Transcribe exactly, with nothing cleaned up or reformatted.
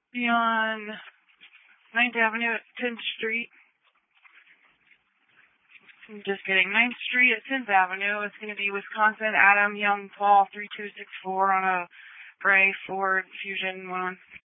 Be on ninth Avenue at tenth Street. I'm just kidding. ninth Street at tenth Avenue. It's going to be Wisconsin, Adam, Young, Paul, three two six four on a gray Ford Fusion one.